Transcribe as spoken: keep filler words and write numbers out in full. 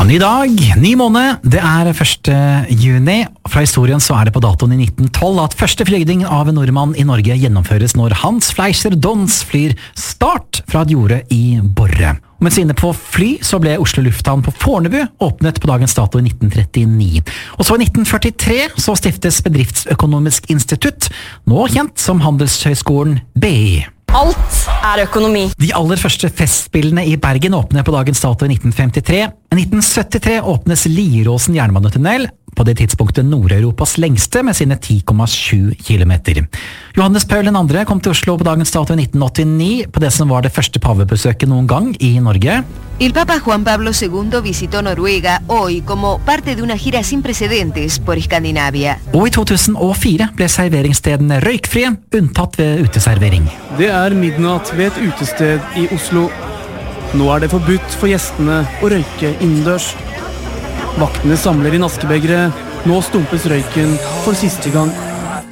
Ny dag, ny måned, det er første juni. Fra historien så er det på datoen i nitten tolv at første flygning av en nordmann i Norge gjennomføres når Hans Fleischer Dons flyr start fra et jorde i Borre. Og mens inne på fly så ble Oslo lufthavn på Fornebu åpnet på dagens dato i nitten trettini. Og så i nitten førtitre så stiftes Bedriftsøkonomisk institutt, nå kjent som Handelshøyskolen B I. Alt er økonomi. De aller første festspillene i Bergen åpner på dagens dato i nitten femtitre. I nitten syttitre åpnes Lieråsen jernbanetunnel, på det tidspunktet Nord-Europas lengste med sine ti komma sju kilometer. Johannes Paul den andre kom til Oslo på dagens dato i nitten åttini, på det som var det første pavebesøket noen gang i Norge. El Papa Juan Pablo segundo visitó Noruega hoy como parte de una gira sin precedentes por Escandinavia. Og i to tusen og fire ble serveringsstedene røykfrie, unntatt ved uteservering. Det er midnatt ved et utested i Oslo. Nå er det forbudt for gjestene å røyke innendørs. Vaktene samler inn askebegre. Nå stumpes røyken for siste gang.